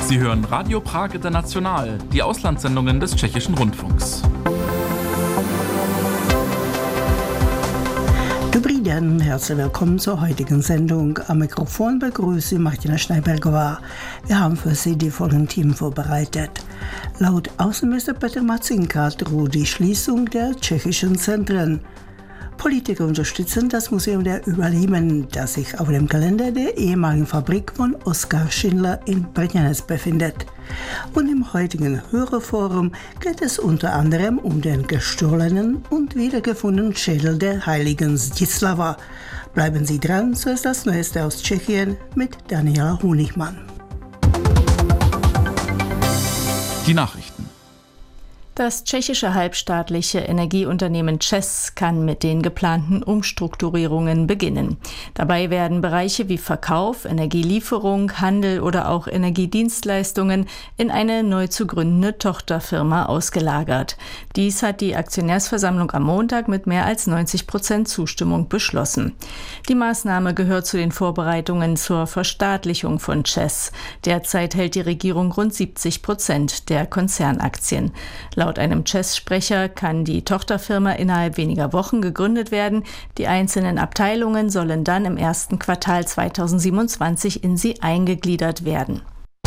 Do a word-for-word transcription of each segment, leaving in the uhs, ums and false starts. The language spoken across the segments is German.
Sie hören Radio Prag International, die Auslandssendungen des Tschechischen Rundfunks. Dobrý den, herzlich willkommen zur heutigen Sendung. Am Mikrofon begrüße Martina Schneibergová. Wir haben für Sie die folgenden Themen vorbereitet. Laut Außenminister Petr Marcinka droht die Schließung der tschechischen Zentren. Politiker unterstützen das Museum der Überlebenden, das sich auf dem Gelände der ehemaligen Fabrik von Oskar Schindler in Brněnec befindet. Und im heutigen Hörerforum geht es unter anderem um den gestohlenen und wiedergefundenen Schädel der heiligen Zdislava. Bleiben Sie dran, so ist das Neueste aus Tschechien mit Daniela Honigmann. Die Nachrichten. Das tschechische halbstaatliche Energieunternehmen ČEZ kann mit den geplanten Umstrukturierungen beginnen. Dabei werden Bereiche wie Verkauf, Energielieferung, Handel oder auch Energiedienstleistungen in eine neu zu gründende Tochterfirma ausgelagert. Dies hat die Aktionärsversammlung am Montag mit mehr als neunzig Prozent Zustimmung beschlossen. Die Maßnahme gehört zu den Vorbereitungen zur Verstaatlichung von ČEZ. Derzeit hält die Regierung rund siebzig Prozent der Konzernaktien. Laut einem ČEZ-Sprecher kann die Tochterfirma innerhalb weniger Wochen gegründet werden. Die einzelnen Abteilungen sollen dann im ersten Quartal zweitausendsiebenundzwanzig in sie eingegliedert werden.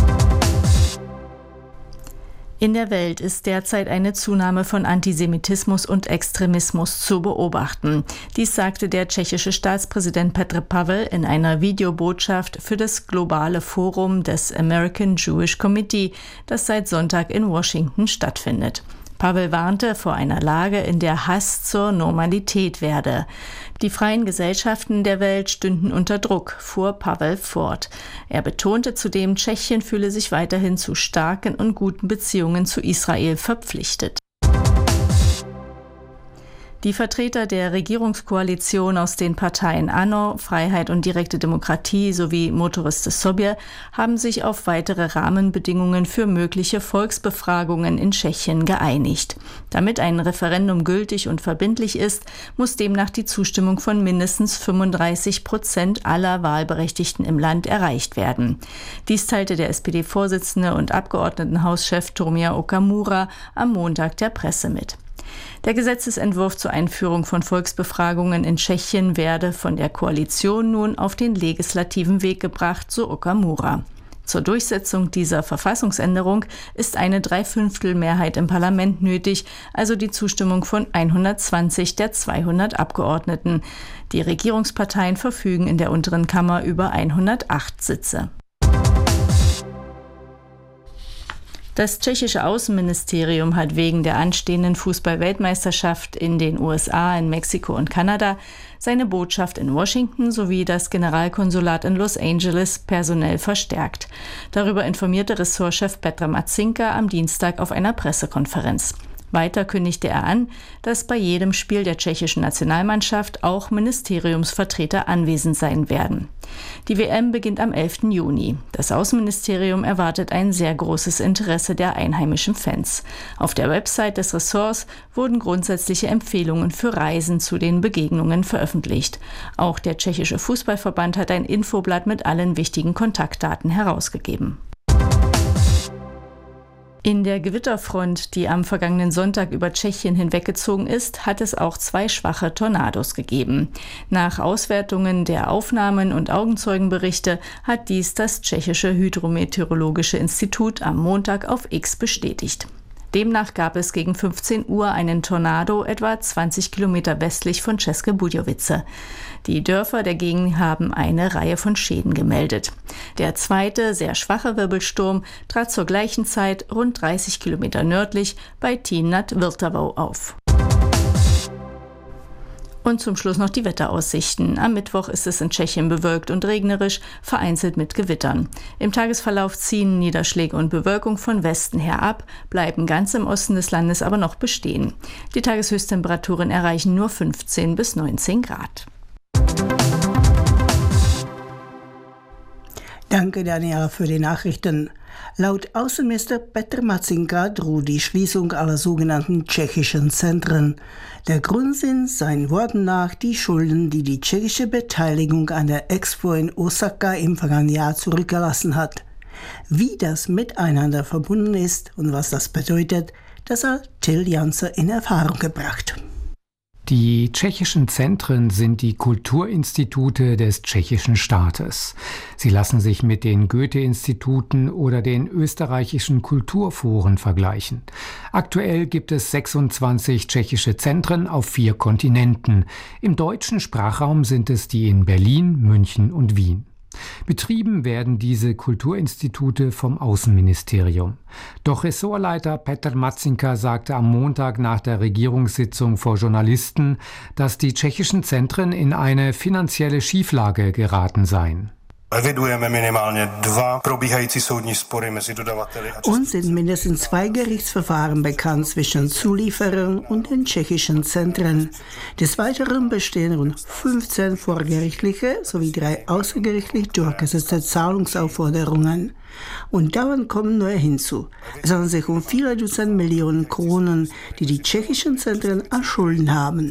In der Welt ist derzeit eine Zunahme von Antisemitismus und Extremismus zu beobachten. Dies sagte der tschechische Staatspräsident Petr Pavel in einer Videobotschaft für das globale Forum des American Jewish Committee, das seit Sonntag in Washington stattfindet. Pavel warnte vor einer Lage, in der Hass zur Normalität werde. Die freien Gesellschaften der Welt stünden unter Druck, fuhr Pavel fort. Er betonte zudem, Tschechien fühle sich weiterhin zu starken und guten Beziehungen zu Israel verpflichtet. Die Vertreter der Regierungskoalition aus den Parteien ANO, Freiheit und direkte Demokratie sowie Motoriste Sobě haben sich auf weitere Rahmenbedingungen für mögliche Volksbefragungen in Tschechien geeinigt. Damit ein Referendum gültig und verbindlich ist, muss demnach die Zustimmung von mindestens fünfunddreißig Prozent aller Wahlberechtigten im Land erreicht werden. Dies teilte der S P D-Vorsitzende und Abgeordnetenhauschef Tomio Okamura am Montag der Presse mit. Der Gesetzesentwurf zur Einführung von Volksbefragungen in Tschechien werde von der Koalition nun auf den legislativen Weg gebracht, so Okamura. Zur Durchsetzung dieser Verfassungsänderung ist eine Dreiviertelmehrheit im Parlament nötig, also die Zustimmung von hundertzwanzig der zweihundert Abgeordneten. Die Regierungsparteien verfügen in der unteren Kammer über hundertacht Sitze. Das tschechische Außenministerium hat wegen der anstehenden Fußball-Weltmeisterschaft in den U S A, in Mexiko und Kanada seine Botschaft in Washington sowie das Generalkonsulat in Los Angeles personell verstärkt. Darüber informierte Ressortchef Petr Marcinka am Dienstag auf einer Pressekonferenz. Weiter kündigte er an, dass bei jedem Spiel der tschechischen Nationalmannschaft auch Ministeriumsvertreter anwesend sein werden. Die W M beginnt am elften Juni. Das Außenministerium erwartet ein sehr großes Interesse der einheimischen Fans. Auf der Website des Ressorts wurden grundsätzliche Empfehlungen für Reisen zu den Begegnungen veröffentlicht. Auch der tschechische Fußballverband hat ein Infoblatt mit allen wichtigen Kontaktdaten herausgegeben. In der Gewitterfront, die am vergangenen Sonntag über Tschechien hinweggezogen ist, hat es auch zwei schwache Tornados gegeben. Nach Auswertungen der Aufnahmen und Augenzeugenberichte hat dies das tschechische Hydrometeorologische Institut am Montag auf X bestätigt. Demnach gab es gegen fünfzehn Uhr einen Tornado etwa zwanzig Kilometer westlich von České Budějovice. Die Dörfer der Gegend haben eine Reihe von Schäden gemeldet. Der zweite, sehr schwache Wirbelsturm trat zur gleichen Zeit rund dreißig Kilometer nördlich bei Týn nad Vltavou auf. Und zum Schluss noch die Wetteraussichten. Am Mittwoch ist es in Tschechien bewölkt und regnerisch, vereinzelt mit Gewittern. Im Tagesverlauf ziehen Niederschläge und Bewölkung von Westen her ab, bleiben ganz im Osten des Landes aber noch bestehen. Die Tageshöchsttemperaturen erreichen nur fünfzehn bis neunzehn Grad. Danke, Daniela, für die Nachrichten. Laut Außenminister Petr Marcinka droht die Schließung aller sogenannten tschechischen Zentren. Der Grund sind seinen Worten nach die Schulden, die die tschechische Beteiligung an der Expo in Osaka im vergangenen Jahr zurückgelassen hat. Wie das miteinander verbunden ist und was das bedeutet, das hat Till Janse in Erfahrung gebracht. Die tschechischen Zentren sind die Kulturinstitute des tschechischen Staates. Sie lassen sich mit den Goethe-Instituten oder den österreichischen Kulturforen vergleichen. Aktuell gibt es sechsundzwanzig tschechische Zentren auf vier Kontinenten. Im deutschen Sprachraum sind es die in Berlin, München und Wien. Betrieben werden diese Kulturinstitute vom Außenministerium. Doch Ressortleiter Petr Matzinka sagte am Montag nach der Regierungssitzung vor Journalisten, dass die tschechischen Zentren in eine finanzielle Schieflage geraten seien. Uns sind mindestens zwei Gerichtsverfahren bekannt zwischen Zulieferern und den tschechischen Zentren. Des Weiteren bestehen rund fünfzehn vorgerichtliche sowie drei außergerichtlich durchgesetzte Zahlungsaufforderungen. Und dauernd kommen neue hinzu. Es handelt sich um viele Dutzend Millionen Kronen, die die tschechischen Zentren an Schulden haben.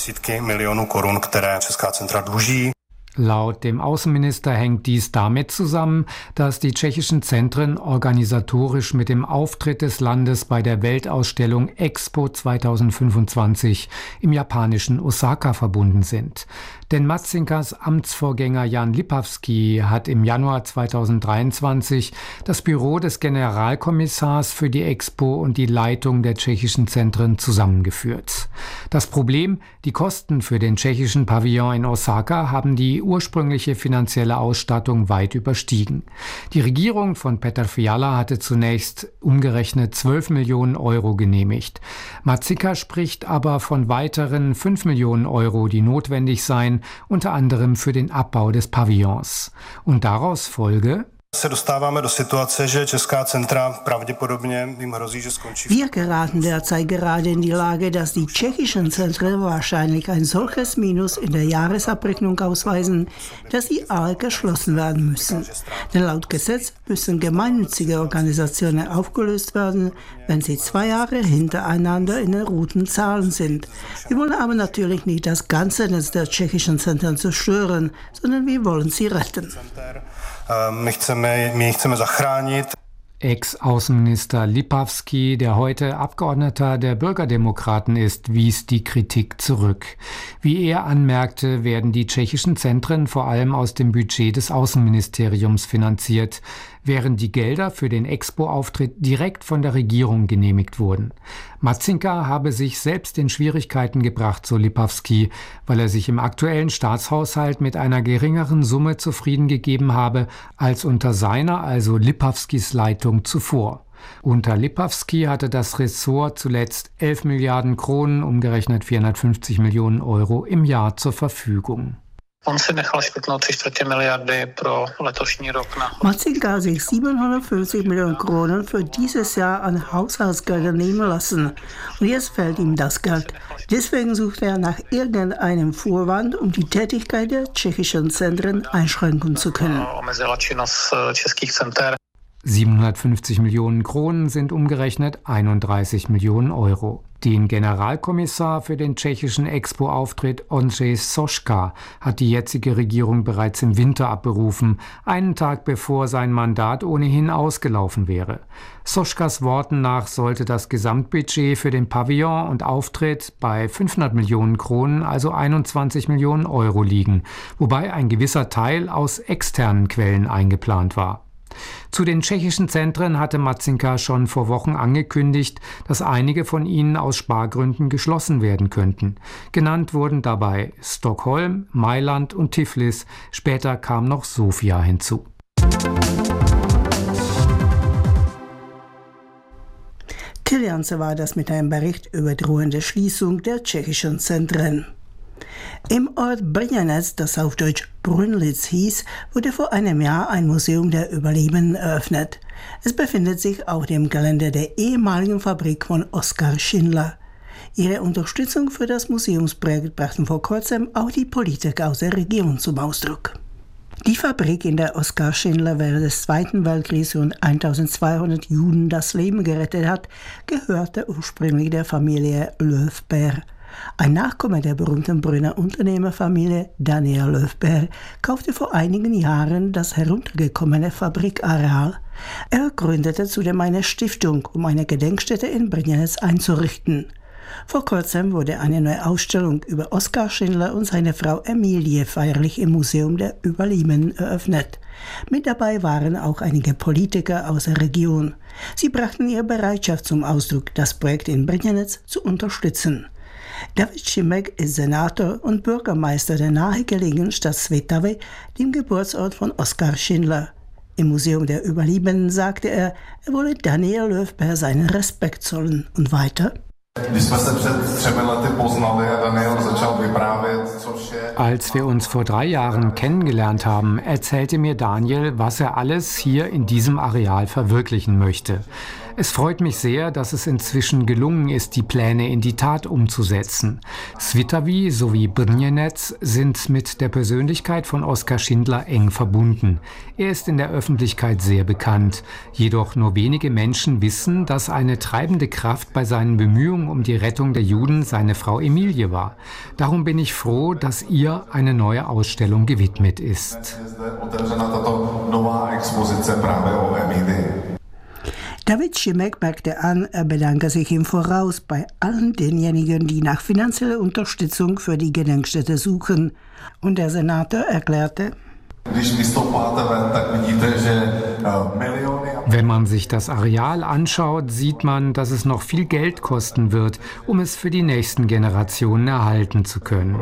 Laut dem Außenminister hängt dies damit zusammen, dass die tschechischen Zentren organisatorisch mit dem Auftritt des Landes bei der Weltausstellung Expo zweitausendfünfundzwanzig im japanischen Osaka verbunden sind. Denn Matzinkas Amtsvorgänger Jan Lipavský hat im Januar zweitausenddreiundzwanzig das Büro des Generalkommissars für die Expo und die Leitung der tschechischen Zentren zusammengeführt. Das Problem: Die Kosten für den tschechischen Pavillon in Osaka haben die ursprüngliche finanzielle Ausstattung weit überstiegen. Die Regierung von Petr Fiala hatte zunächst umgerechnet zwölf Millionen Euro genehmigt. Matzinka spricht aber von weiteren fünf Millionen Euro, die notwendig seien, unter anderem für den Abbau des Pavillons. Und daraus folge: Wir geraten derzeit gerade in die Lage, dass die tschechischen Zentren wahrscheinlich ein solches Minus in der Jahresabrechnung ausweisen, dass sie alle geschlossen werden müssen. Denn laut Gesetz müssen gemeinnützige Organisationen aufgelöst werden, wenn sie zwei Jahre hintereinander in den roten Zahlen sind. Wir wollen aber natürlich nicht das ganze Netz der tschechischen Zentren zerstören, sondern wir wollen sie retten. My chceme, my chceme zachránit. Ex-Außenminister Lipavský, der heute Abgeordneter der Bürgerdemokraten ist, wies die Kritik zurück. Wie er anmerkte, werden die tschechischen Zentren vor allem aus dem Budget des Außenministeriums finanziert, während die Gelder für den Expo-Auftritt direkt von der Regierung genehmigt wurden. Matzinka habe sich selbst in Schwierigkeiten gebracht, so Lipavský, weil er sich im aktuellen Staatshaushalt mit einer geringeren Summe zufrieden gegeben habe als unter seiner, also Lipavskys Leitung zuvor. Unter Lipavský hatte das Ressort zuletzt elf Milliarden Kronen, umgerechnet vierhundertfünfzig Millionen Euro im Jahr zur Verfügung. Matzinka hat sich siebenhundertfünfzig Millionen Kronen für dieses Jahr an Haushaltsgeldern nehmen lassen. Und jetzt fehlt ihm das Geld. Deswegen sucht er nach irgendeinem Vorwand, um die Tätigkeit der tschechischen Zentren einschränken zu können. siebenhundertfünfzig Millionen Kronen sind umgerechnet einunddreißig Millionen Euro. Den Generalkommissar für den tschechischen Expo-Auftritt Ondřej Soška hat die jetzige Regierung bereits im Winter abberufen, einen Tag bevor sein Mandat ohnehin ausgelaufen wäre. Soškas Worten nach sollte das Gesamtbudget für den Pavillon und Auftritt bei fünfhundert Millionen Kronen, also einundzwanzig Millionen Euro liegen, wobei ein gewisser Teil aus externen Quellen eingeplant war. Zu den tschechischen Zentren hatte Matzinka schon vor Wochen angekündigt, dass einige von ihnen aus Spargründen geschlossen werden könnten. Genannt wurden dabei Stockholm, Mailand und Tiflis. Später kam noch Sofia hinzu. Till Janse war das mit einem Bericht über drohende Schließung der tschechischen Zentren. Im Ort Brňanec, das auf Deutsch Brünnlitz hieß, wurde vor einem Jahr ein Museum der Überlebenden eröffnet. Es befindet sich auf dem Gelände der ehemaligen Fabrik von Oskar Schindler. Ihre Unterstützung für das Museumsprojekt brachten vor kurzem auch die Politiker aus der Regierung zum Ausdruck. Die Fabrik, in der Oskar Schindler während des Zweiten Weltkriegs rund eintausendzweihundert Juden das Leben gerettet hat, gehörte ursprünglich der Familie Löfberg. Ein Nachkomme der berühmten Brünner Unternehmerfamilie, Daniel Löfberg, kaufte vor einigen Jahren das heruntergekommene Fabrikareal. Er gründete zudem eine Stiftung, um eine Gedenkstätte in Brněnec einzurichten. Vor kurzem wurde eine neue Ausstellung über Oskar Schindler und seine Frau Emilie feierlich im Museum der Überlebenden eröffnet. Mit dabei waren auch einige Politiker aus der Region. Sie brachten ihre Bereitschaft zum Ausdruck, das Projekt in Brněnec zu unterstützen. David Šimek ist Senator und Bürgermeister der nahegelegenen Stadt Svitavy, dem Geburtsort von Oskar Schindler. Im Museum der Überlebenden sagte er, er wolle Daniel Löfberg seinen Respekt zollen. Und weiter: Als wir uns vor drei Jahren kennengelernt haben, erzählte mir Daniel, was er alles hier in diesem Areal verwirklichen möchte. Es freut mich sehr, dass es inzwischen gelungen ist, die Pläne in die Tat umzusetzen. Svitavy sowie Brněnec sind mit der Persönlichkeit von Oskar Schindler eng verbunden. Er ist in der Öffentlichkeit sehr bekannt. Jedoch nur wenige Menschen wissen, dass eine treibende Kraft bei seinen Bemühungen um die Rettung der Juden seine Frau Emilie war. Darum bin ich froh, dass ihr eine neue Ausstellung gewidmet ist. David Šimek merkte an, er bedanke sich im Voraus bei allen denjenigen, die nach finanzieller Unterstützung für die Gedenkstätte suchen. Und der Senator erklärte: Wenn man sich das Areal anschaut, sieht man, dass es noch viel Geld kosten wird, um es für die nächsten Generationen erhalten zu können.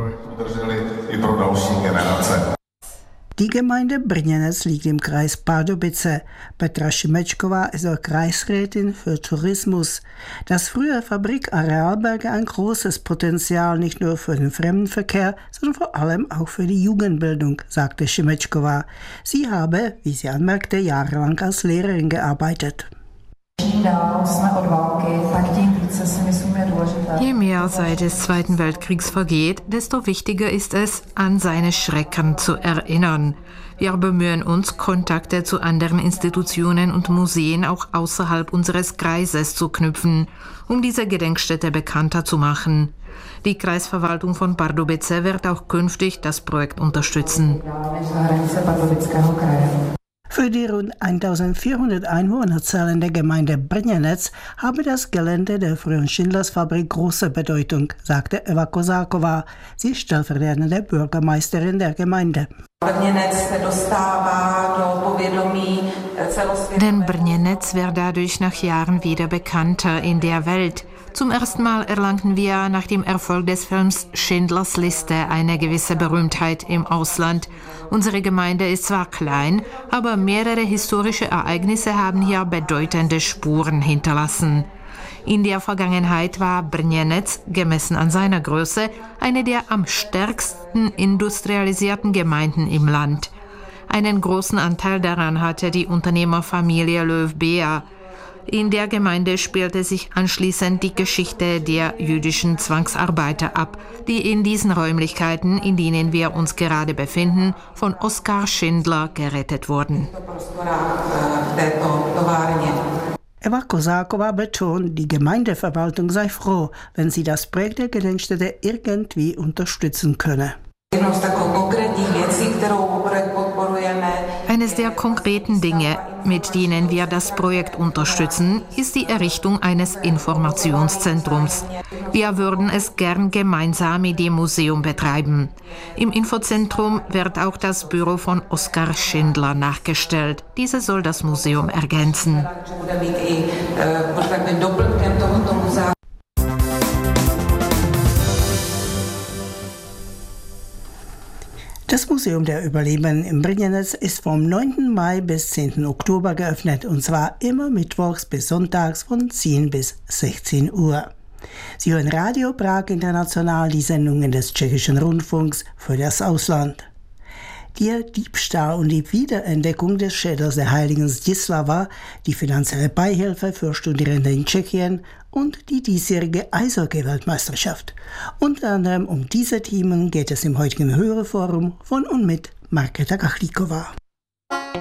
Die Gemeinde Brněnec liegt im Kreis Pardubice. Petra Šimečková ist auch Kreisrätin für Tourismus. Das frühere Fabrikareal berge ein großes Potenzial, nicht nur für den Fremdenverkehr, sondern vor allem auch für die Jugendbildung, sagte Šimečková. Sie habe, wie sie anmerkte, jahrelang als Lehrerin gearbeitet. Je mehr seit des Zweiten Weltkriegs vergeht, desto wichtiger ist es, an seine Schrecken zu erinnern. Wir bemühen uns, Kontakte zu anderen Institutionen und Museen auch außerhalb unseres Kreises zu knüpfen, um diese Gedenkstätte bekannter zu machen. Die Kreisverwaltung von Pardubice wird auch künftig das Projekt unterstützen. Für die rund eintausendvierhundert Einwohner zählende Gemeinde Brněnec habe das Gelände der früheren Schindlersfabrik große Bedeutung, sagte Eva Kozáková. Sie ist stellvertretende Bürgermeisterin der Gemeinde. Denn Brněnec wird dadurch nach Jahren wieder bekannter in der Welt. Zum ersten Mal erlangten wir nach dem Erfolg des Films Schindlers Liste eine gewisse Berühmtheit im Ausland. Unsere Gemeinde ist zwar klein, aber mehrere historische Ereignisse haben hier bedeutende Spuren hinterlassen. In der Vergangenheit war Brněnec, gemessen an seiner Größe, eine der am stärksten industrialisierten Gemeinden im Land. Einen großen Anteil daran hatte die Unternehmerfamilie Löfberg. In der Gemeinde spielte sich anschließend die Geschichte der jüdischen Zwangsarbeiter ab, die in diesen Räumlichkeiten, in denen wir uns gerade befinden, von Oskar Schindler gerettet wurden. Eva Kozáková betont, die Gemeindeverwaltung sei froh, wenn sie das Projekt der Gedenkstätte irgendwie unterstützen könne. Eines der konkreten Dinge, mit denen wir das Projekt unterstützen, ist die Errichtung eines Informationszentrums. Wir würden es gern gemeinsam mit dem Museum betreiben. Im Infozentrum wird auch das Büro von Oskar Schindler nachgestellt. Dieses soll das Museum ergänzen. Das Museum der Überlebenden in Brněnec ist vom neunten Mai bis zehnten Oktober geöffnet, und zwar immer mittwochs bis sonntags von zehn bis sechzehn Uhr. Sie hören Radio Prag International, die Sendungen des Tschechischen Rundfunks für das Ausland. Der Diebstahl und die Wiederentdeckung des Schädels der heiligen Zdislava, die finanzielle Beihilfe für Studierende in Tschechien und die diesjährige Eishockey-Weltmeisterschaft. Unter anderem um diese Themen geht es im heutigen Hörerforum von und mit Markéta Kachlíková.